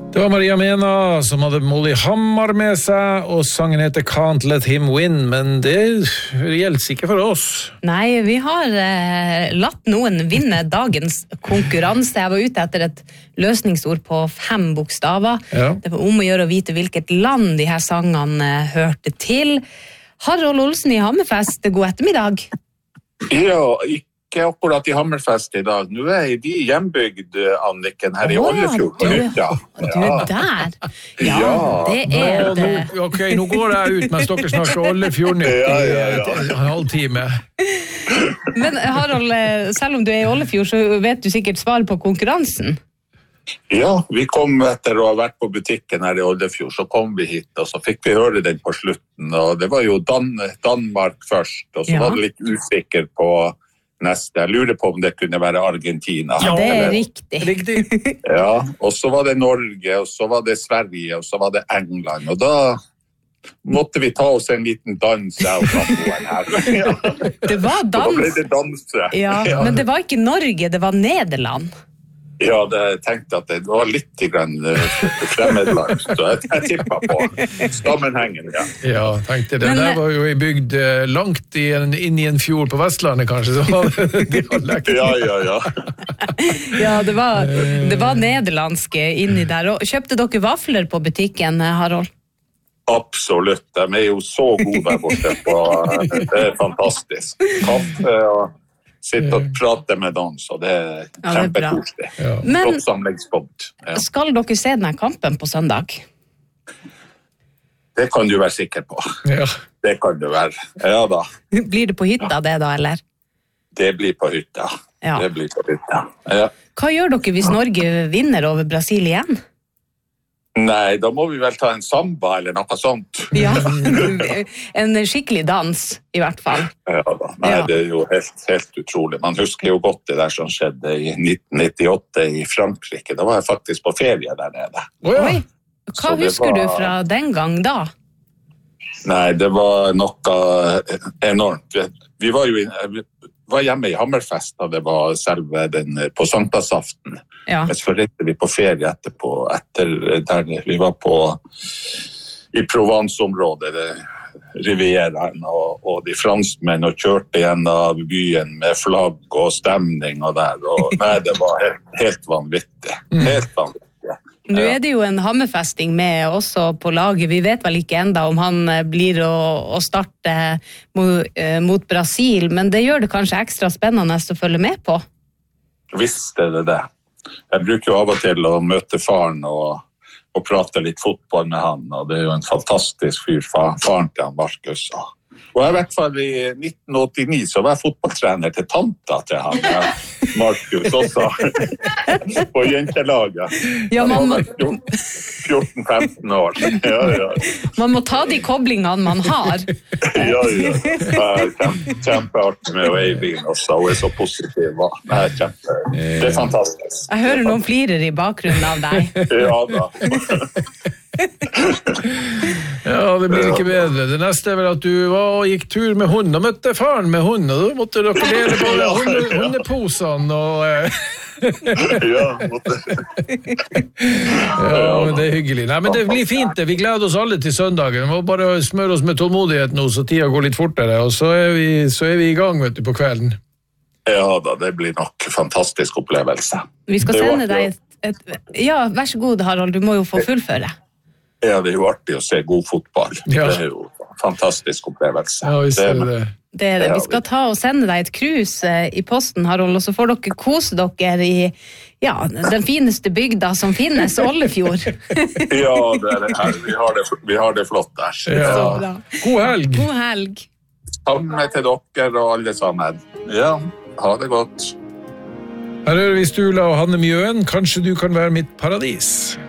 Det var Maria Mena som hadde Molly Hammar med seg, og sangen heter Can't Let Him Win, men det gjelder ikke for oss. Nei, vi har latt noen vinne dagens konkurranse. Jeg var ute etter et løsningsord på 5 bokstaver. Ja. Det var om å gjøre å vite hvilket land de her sangene hørte til. Harald Olsen i Hammerfest, god ettermiddag. Ja, ikke akkurat i Hammerfest i dag. Nå er jeg i hjembygd, Anniken, her i Ollefjord. Du der? Ja, det er det. Ok, nå går jeg ut mens dere snakker Ollefjordnytt i en halvtime. Men Harald, selv om du er i Ollefjord, så vet du sikkert svar på konkurransen. Ja, vi kom etter å ha vært på butikken her i Oldefjord, så kom vi hit, og så fikk vi høre den på slutten, og det var jo Danmark først, og så var det litt usikker på neste. Jeg lurer på om det kunne være Argentina. Ja, det er riktig. Ja, og så var det Norge, og så var det Sverige, og så var det England, og da måtte vi ta oss en liten dans av naboen her. Ja. Det var dans. Da ble det danse. Ja, men det var ikke Norge, det var Nederland. Ja, jeg tenkte at det var litt fremmedland, så jeg tippet på sammenhengen, ja. Ja, tenkte det. Det var jo bygd langt inn i en fjord på Vestlandet, kanskje, så det var lekkert. Ja. Ja, det var nederlandske inni der. Og kjøpte dere vafler på butikken, Harald? Absolutt, de er jo så gode der borte på, det er fantastisk. Kaffe og sitte og prate med noen, så det er kjempekoselig. Flott samlingspunkt. Ja. Skal dere se denne kampen på søndag? Det kan du være sikker på. Ja. Det kan du være. Ja da. Blir det på hytta det da, eller? Det blir på hytta. Ja. Det blir på hytta. Ja. Hva gjør dere hvis Norge vinner over Brasil igjen? Nei, da må vi vel ta en samba eller noe sånt. Ja, en skikkelig dans i hvert fall. Ja da, nei, det er jo helt utrolig. Man husker jo godt det der som skjedde i 1998 i Frankrike. Da var jeg faktisk på ferie der nede. Oi, hva husker du fra den gang da? Nei, det var noe enormt. Vi var hjemme i Hammerfest da det var selve den på Sankthansaften. Ja. Men så reiste vi på ferie etterpå, etter der vi var i Provence-området, Rivieraen, og de franskmenn, og kjørte gjennom byen med flagg og stemning og der, og nei, det var helt vanvittig. Helt vanvittig. Nå er det jo en hammerfesting med også på laget. Vi vet vel ikke enda om han blir å starte mot Brasil, men det gjør det kanskje ekstra spennende å følge med på. Visst er det det. Jeg bruker jo av og til å møte faren og prate litt fotball med han, og det er jo en fantastisk fyr, faren til han Markus. Og i hvert fall i 1989 så var jeg fotballtrener til tanta til han, Markus også, på jentelaget. Ja, han var 14-15 år. Ja. Man må ta de koblingene man har. Ja. Kjempeartig med Øyvind også, hun er så positiv. Det er fantastisk. Jeg hører noen flirer i bakgrunnen av deg. Ja da. Ja, det blir ikke bedre. Det neste er vel at du gikk tur med hund og møtte faren med hund, og da måtte dere dele på hundeposene og... Ja, men det er hyggelig. Nei, men det blir fint det. Vi gleder oss alle til søndagen. Vi må bare smøre oss med tålmodighet nå, så tida går litt fortere, og så er vi i gang, vet du, på kvelden. Ja da, det blir nok fantastisk opplevelse. Vi skal sende deg Ja, vær så god, Harald, du må jo få fullføre. Ja, det er jo artig å se god fotball. Ja. Det er jo en fantastisk opplevelse. Ja, vi ser det. Det er det. Vi skal ta og sende deg et cruise i posten, Harald, og så får dere kose dere i den fineste bygda som finnes, Ollefjord. Ja, det er det her. Vi har det flott der. Ja. God helg. God helg. Sammen til dere og alle sammen. Ja, ha det godt. Her hører vi Sturla og Hanne Mjøen. Kanskje du kan være mitt paradis.